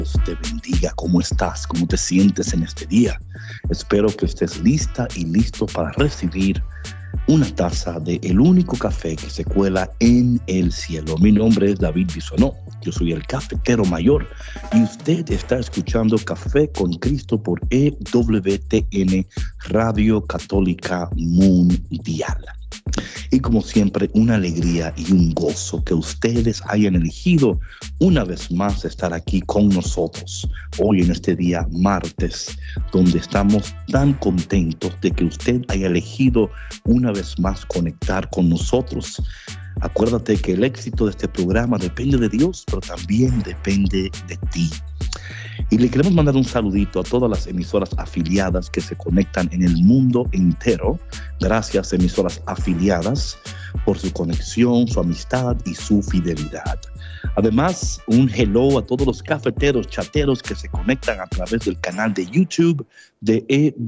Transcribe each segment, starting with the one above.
te bendiga. ¿Cómo estás? ¿Cómo te sientes en este día? Espero que estés lista y listo para recibir una taza de el único café que se cuela en el cielo. Mi nombre es David Bisonó. Yo soy el cafetero mayor y usted está escuchando Café con Cristo por EWTN Radio Católica Mundial. Y como siempre, una alegría y un gozo que ustedes hayan elegido una vez más estar aquí con nosotros hoy en este día martes, donde estamos tan contentos de que usted haya elegido una vez más conectar con nosotros. Acuérdate que el éxito de este programa depende de Dios, pero también depende de ti. Y le queremos mandar un saludito a todas las emisoras afiliadas que se conectan en el mundo entero. Gracias, emisoras afiliadas, por su conexión, su amistad y su fidelidad. Además, un hello a todos los cafeteros, chateros que se conectan a través del canal de YouTube de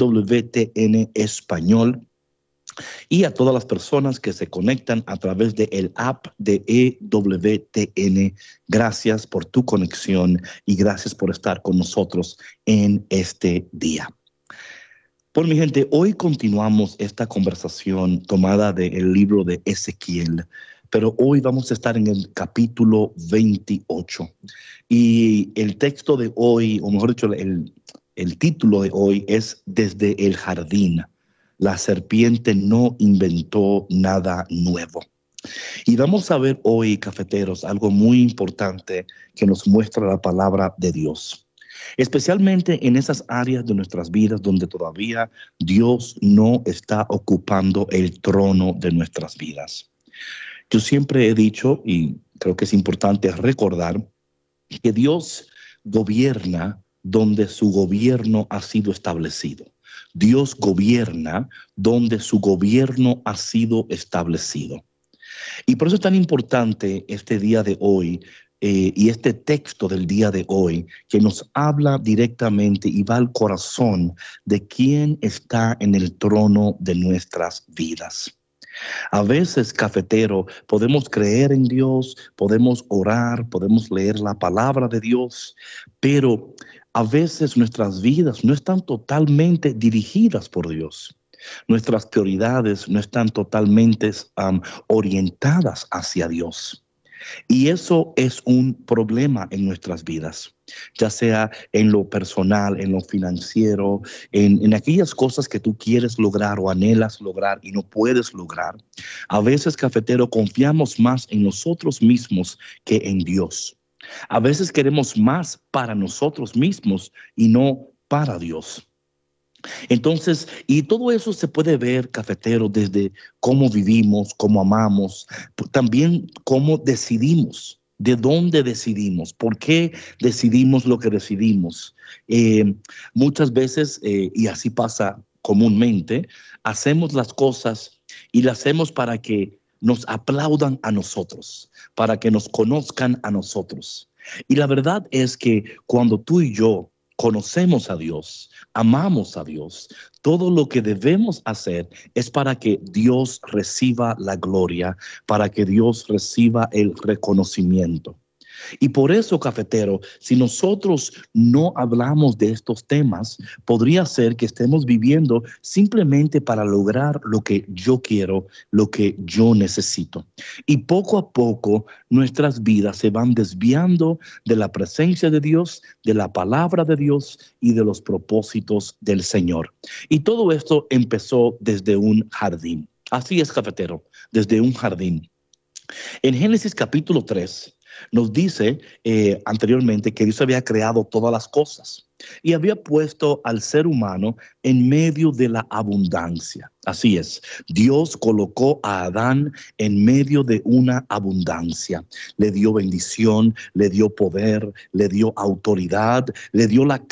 EWTN Español. Y a todas las personas que se conectan a través del app de EWTN. Gracias por tu conexión y gracias por estar con nosotros en este día. Pues mi gente, hoy continuamos esta conversación tomada del libro de Ezequiel, pero hoy vamos a estar en el capítulo 28. Y el texto de hoy, o mejor dicho, el título de hoy es Desde el jardín. La serpiente no inventó nada nuevo. Y vamos a ver hoy, cafeteros, algo muy importante que nos muestra la palabra de Dios. Especialmente en esas áreas de nuestras vidas donde todavía Dios no está ocupando el trono de nuestras vidas. Yo siempre he dicho, y creo que es importante recordar, que Dios gobierna donde su gobierno ha sido establecido. Dios gobierna donde su gobierno ha sido establecido. Y por eso es tan importante este día de hoy y este texto del día de hoy que nos habla directamente y va al corazón de quién está en el trono de nuestras vidas. A veces, cafetero, podemos creer en Dios, podemos orar, podemos leer la palabra de Dios, pero a veces nuestras vidas no están totalmente dirigidas por Dios. Nuestras prioridades no están totalmente orientadas hacia Dios. Y eso es un problema en nuestras vidas, ya sea en lo personal, en lo financiero, en aquellas cosas que tú quieres lograr o anhelas lograr y no puedes lograr. A veces, cafetero, confiamos más en nosotros mismos que en Dios. A veces queremos más para nosotros mismos y no para Dios. Entonces, y todo eso se puede ver, cafetero, desde cómo vivimos, cómo amamos, también cómo decidimos, de dónde decidimos, por qué decidimos lo que decidimos. Muchas veces, y así pasa comúnmente, hacemos las cosas y las hacemos para que nos aplaudan a nosotros, para que nos conozcan a nosotros. Y la verdad es que cuando tú y yo conocemos a Dios, amamos a Dios, todo lo que debemos hacer es para que Dios reciba la gloria, para que Dios reciba el reconocimiento. Y por eso, cafetero, si nosotros no hablamos de estos temas, podría ser que estemos viviendo simplemente para lograr lo que yo quiero, lo que yo necesito. Y poco a poco nuestras vidas se van desviando de la presencia de Dios, de la palabra de Dios y de los propósitos del Señor. Y todo esto empezó desde un jardín. Así es, cafetero, desde un jardín. En Génesis capítulo 3, nos dice anteriormente que Dios había creado todas las cosas y había puesto al ser humano en medio de la abundancia. Así es, Dios colocó a Adán en medio de una abundancia. Le dio bendición, le dio poder, le dio autoridad, le dio la